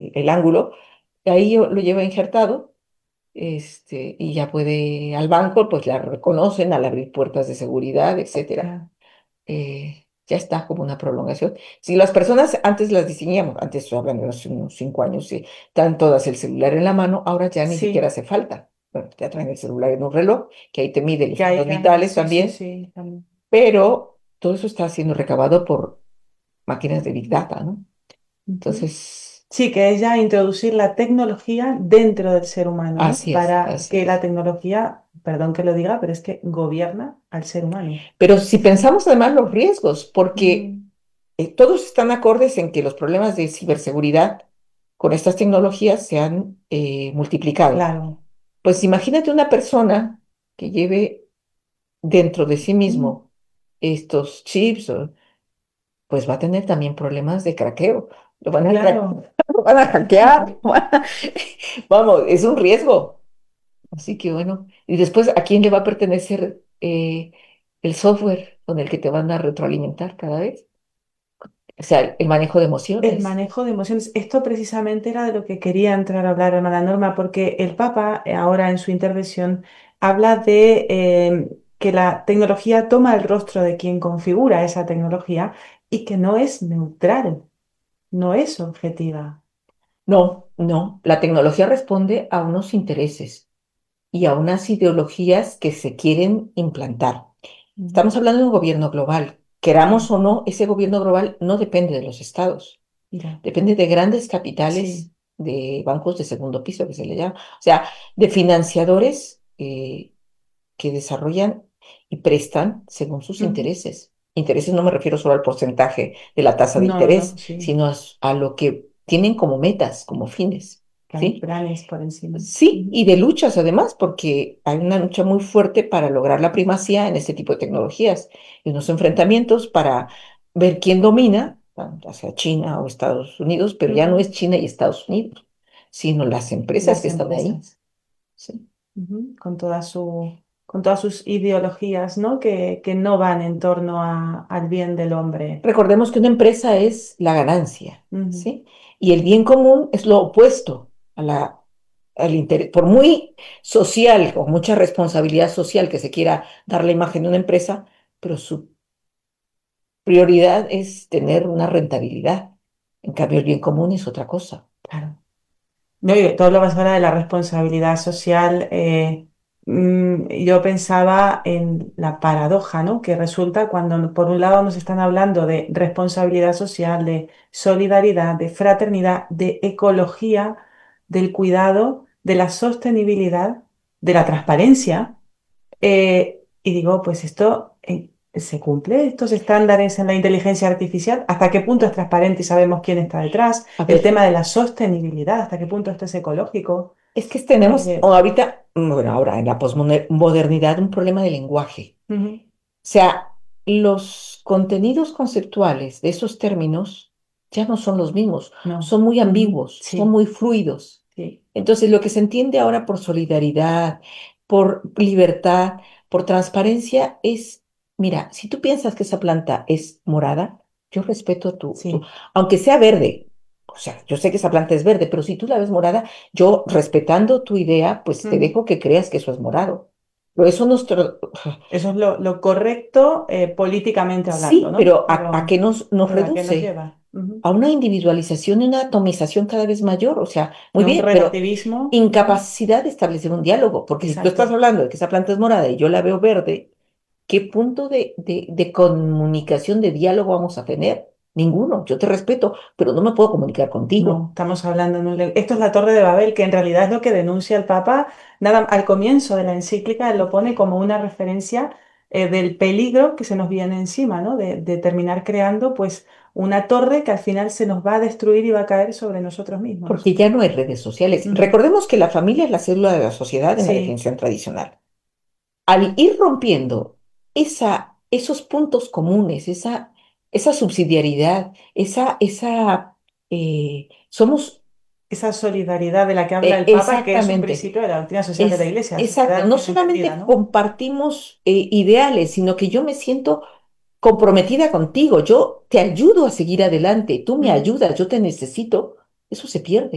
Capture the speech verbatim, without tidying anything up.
el, el ángulo, ahí yo lo lleva injertado, este, y ya puede al banco, pues la reconocen al abrir puertas de seguridad, etcétera. Ya. Eh, ya está como una prolongación. Si las personas antes las diseñamos, antes estoy hablando de hace unos cinco años, sí, están todas el celular en la mano, ahora ya ni siquiera Sí, hace falta. Bueno, ya traen el celular en un reloj, que ahí te mide los que hay signos que, vitales sí, sí, también, sí, también. pero todo eso está siendo recabado por máquinas de Big Data, ¿no? Ujú. Entonces, Sí, que es ya introducir la tecnología dentro del ser humano, ¿no? así es, Para así que la es. tecnología, perdón que lo diga, pero es que gobierna al ser humano. Pero si pensamos además los riesgos, porque Mm, eh, todos están acordes en que los problemas de ciberseguridad con estas tecnologías se han eh, multiplicado. claro. Pues imagínate una persona que lleve dentro de sí Mm, mismo estos chips, o- pues va a tener también problemas de craqueo. Lo van a, cra- claro. lo van a hackear. Vamos, es un riesgo. Así que bueno, y después, ¿a quién le va a pertenecer eh, el software con el que te van a retroalimentar cada vez? O sea, el manejo de El emociones. manejo de emociones. Esto precisamente era de lo que quería entrar a hablar, hermana Norma, porque el Papa, eh, ahora en su intervención, habla de eh, que la tecnología toma el rostro de quien configura esa tecnología y que no es neutral, no es objetiva. No, no, la tecnología responde a unos intereses y a unas ideologías que se quieren implantar. Ujú. Estamos hablando de un gobierno global. Queramos Sí, o no, ese gobierno global no depende de los estados, ya, depende de grandes sí. capitales, de bancos de segundo piso, que se le llama, o sea, de financiadores eh, que desarrollan y prestan según sus Ujú. intereses. Intereses no me refiero solo al porcentaje de la tasa de No, no, interés, no, sí, sino a, s- a lo que tienen como metas, como fines, que hay ¿sí? planes por encima. Sí, Ujú. y de luchas además, porque hay una lucha muy fuerte para lograr la primacía en este tipo de tecnologías y unos enfrentamientos para ver quién domina, ya sea China o Estados Unidos, pero ya no Ujú. es China y Estados Unidos, sino las empresas que Las están ahí. empresas. Sí. Ujú. Con toda su, con todas sus ideologías, ¿no? Que, que no van en torno a- al bien del hombre. Recordemos que una empresa es la ganancia, Ujú. ¿sí? Y el bien común es lo opuesto a la, al interés. Por muy social o mucha responsabilidad social que se quiera dar la imagen de una empresa, pero su prioridad es tener una rentabilidad. En cambio, el bien común es otra cosa. Claro. No, y tú hablabas ahora de la responsabilidad social. Eh, mm, yo pensaba en la paradoja, ¿no? Que resulta cuando por un lado nos están hablando de responsabilidad social, de solidaridad, de fraternidad, de ecología, del cuidado, de la sostenibilidad, de la transparencia. Eh, y digo, pues esto eh, se cumple, estos estándares en la inteligencia artificial, ¿hasta qué punto es transparente y sabemos quién está detrás? A El ver, tema de la sostenibilidad, ¿hasta qué punto esto es ecológico? es que tenemos Eh, o ahorita, mm, bueno, ahora en la posmodernidad, un problema de lenguaje. ujú, O sea, los contenidos conceptuales de esos términos ya no son los mismos, no, son muy ujú, ambiguos, son sí, muy fluidos. sí, Entonces, lo que se entiende ahora por solidaridad, por libertad, por transparencia es, mira, si tú piensas que esa planta es morada, yo respeto tu, tu, sí. aunque sea verde. O sea, yo sé que esa planta es verde, pero si tú la ves morada, yo respetando tu idea, pues te Ujú. dejo que creas que eso es morado. Pero eso nos, tra- Eso es lo, lo correcto eh, políticamente hablando, sí, ¿no? pero ¿a, a Pero, qué nos, nos pero ¿a qué nos reduce? lleva? Ujú. A una individualización y una atomización cada vez mayor. O sea, muy A un bien, pero relativismo. Ujú. incapacidad de establecer un diálogo, porque si tú estás Exacto. hablando de que esa planta es morada y yo la veo verde, ¿qué punto de, de, de comunicación, de diálogo vamos a tener? Ninguno. Yo te respeto, pero no me puedo comunicar contigo. No, estamos hablando en un len- Esto es la Torre de Babel, que en realidad es lo que denuncia el Papa. Nada, al comienzo de la encíclica él lo pone como una referencia eh, del peligro que se nos viene encima, ¿no? De, de terminar creando, pues, una torre que al final se nos va a destruir y va a caer sobre nosotros mismos. Porque ya no hay redes sociales. Ujú. Recordemos que la familia es la célula de la sociedad en la Sí, definición tradicional. Al ir rompiendo esa, esos puntos comunes, esa, esa subsidiariedad, esa, esa, eh, somos esa solidaridad de la que habla eh, el Papa, que es un exactamente, principio de la doctrina social de la es Iglesia, exacto, sociedad no bien entendida, solamente ¿no? compartimos eh, ideales, sino que yo me siento comprometida contigo, yo te ayudo a seguir adelante, tú me Ujú. ayudas, yo te necesito, eso se pierde.